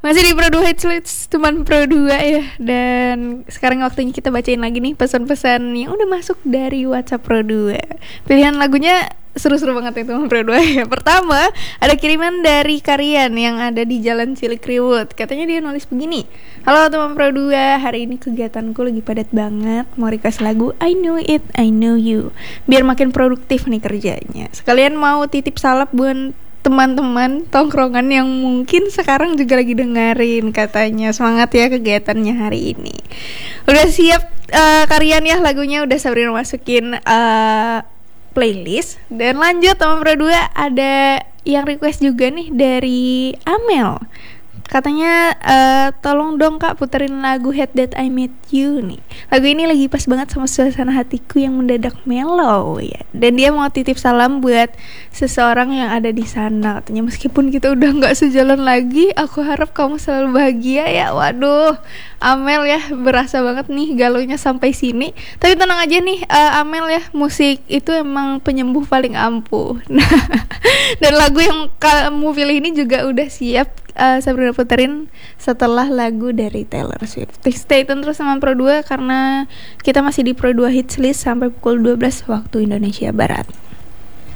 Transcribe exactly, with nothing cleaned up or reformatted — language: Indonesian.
Masih di Pro dua Hits, teman Pro dua ya. Dan sekarang waktunya kita bacain lagi nih pesan-pesan yang udah masuk dari WhatsApp Pro dua. Pilihan lagunya seru-seru banget ya teman Pro dua ya. Pertama, ada kiriman dari Karian yang ada di Jalan Cilikriwut. Katanya dia nulis begini: halo teman Pro dua, hari ini kegiatanku lagi padat banget. Mau request lagu I Know It, I Know You, biar makin produktif nih kerjanya. Sekalian mau titip salap buat teman-teman tongkrongan yang mungkin sekarang juga lagi dengerin. Katanya semangat ya kegiatannya hari ini. Udah siap uh, Karian ya, lagunya udah Sabrina masukin uh, playlist. Dan lanjut teman Pro dua, ada yang request juga nih dari Amel. Katanya uh, tolong dong kak puterin lagu Hate That I Met You nih. Lagu ini lagi pas banget sama suasana hatiku yang mendadak mellow ya. Dan dia mau titip salam buat seseorang yang ada di sana. Katanya meskipun kita udah gak sejalan lagi, aku harap kamu selalu bahagia ya. Waduh, Amel ya, berasa banget nih galonya sampai sini. Tapi tenang aja nih uh, Amel ya, musik itu emang penyembuh paling ampuh. Nah, dan lagu yang kamu pilih ini juga udah siap uh, Sabrina puterin setelah lagu dari Taylor Swift. Stay tune terus sama Pro dua karena kita masih di Pro dua Hits List sampai pukul dua belas waktu Indonesia Barat.